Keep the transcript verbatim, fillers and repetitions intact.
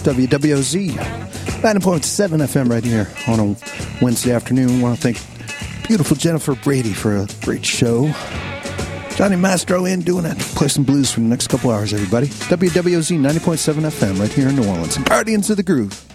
W W O Z, ninety point seven F M right here on a Wednesday afternoon. I want to thank beautiful Jennifer Brady for a great show. Johnny Mastro in doing it. Play some blues for the next couple hours, everybody. W W O Z ninety point seven F M right here in New Orleans. Guardians of the Groove.